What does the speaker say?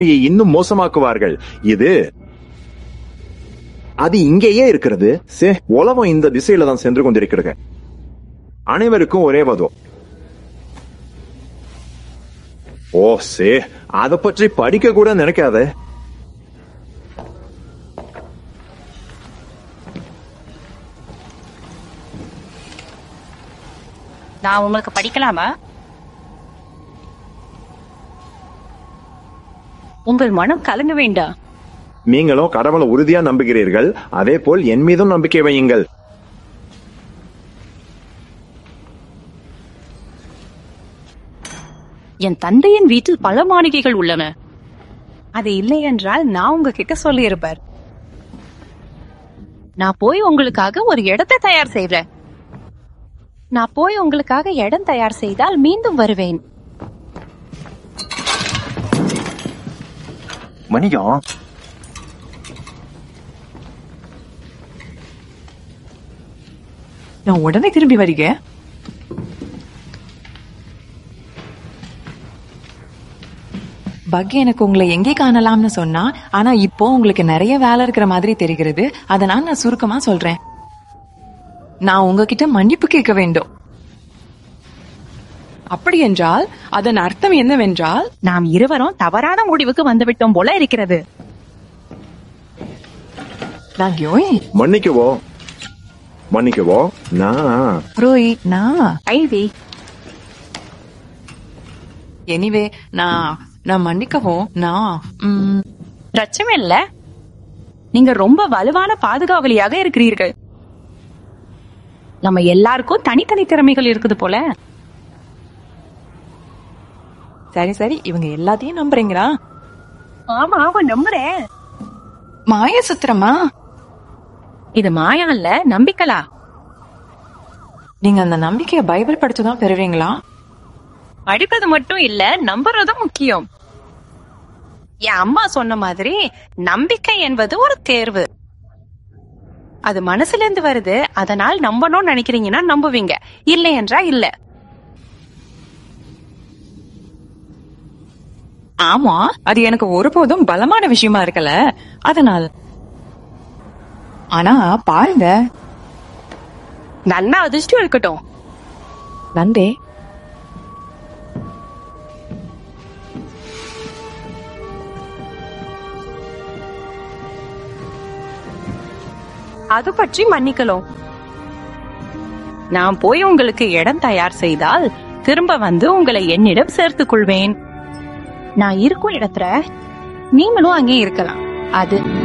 இன்னும் மோசமாக்குவார்கள். அது இங்கேயே இருக்கிறது. உலகம் இந்த திசையில தான் சென்று கொண்டிருக்கிறது. அனைவருக்கும் ஒரே வதம். அத பற்றி படிக்க கூட நினைக்காத. நான் உங்களுக்கு படிக்கலாமா? உங்கள் மனம் கலங்க வேண்டாம். நீங்களும் கடவுளை உறுதியா நம்புகிறீர்கள், அதே போல் என் மீதும் நம்பிக்கை வையுங்கள். என் தந்தையின் வீட்டில் பல மாளிகைகள் உள்ளன. அது இல்லை என்றால் நான் உங்ககிட்ட சொல்லி இருப்பார். நான் போய் உங்களுக்காக ஒரு இடத்தை தயார் செய்றேன். நான் போய் உங்களுக்காக இடம் தயார் செய்தால் மீண்டும் வருவேன். மணியம், நான் உடனே திரும்பி வருகிறேன். பக் எனக்கு உங்களை எங்கே காணலாம்னு சொன்னா, ஆனா இப்போ உங்களுக்கு நிறைய வேலை இருக்கிற மாதிரி தெரிகிறது. அதனால நான் சுருக்கமா சொல்றேன். நான் உங்ககிட்ட மன்னிப்பு கேட்க வேண்டும். அப்படி என்றால் அதன் அர்த்தம் என்னவென்றால், நாம் இருவரும் தவறான முடிவுக்கு வந்துவிட்டோம் போல இருக்கிறது. மன்னிக்கவோ நான் ரோய் நான் ஐவி. எனிவே நான் மன்னிக்கவும் பிரச்சனை இல்ல. நீங்க ரொம்ப வலுவான பாதுகாவலியாக இருக்கிறீர்கள். நம்ம எல்லாருக்கும் தனித்தனி திறமைகள் இருக்குது போல. சரி சரி, இவங்க எல்லாத்தையும் நம்புறீங்களா? ஆமா ஆமா நம்புறேன். மாய சுத்திரமா? இது மாயா இல்ல, நம்பிக்கலா. நீங்க அந்த நம்பிக்கைய பைபிள் படிச்சுதான் பெறுவீங்களா? படிப்பது மட்டும் இல்ல, நம்புறதும் முக்கியம். என் அம்மா சொன்ன மாதிரி நம்பிக்கை என்பது ஒரு தேர்வு. அது மனசுல இருந்து வருது. அதனால் நம்பணும்னு நினைக்கிறீங்கன்னா நம்புவீங்க, இல்லை என்றா இல்ல. ஆமா, அது எனக்கு ஒருபோதும் பலமான விஷயமா இருக்கல. அதனால் ஆனா பாருங்க, நன்னா அதிர்ஷ்டம் இருக்கட்டும். நன்றே. அது பற்றி மன்னிக்கலாம். நான் போய் உங்களுக்கு இடம் தயார் செய்தால் திரும்ப வந்து உங்களை என்னிடம் சேர்த்துக் கொள்வேன். நான் இருக்கும் இடத்துல நீங்களும் அங்கே இருக்கலாம். அது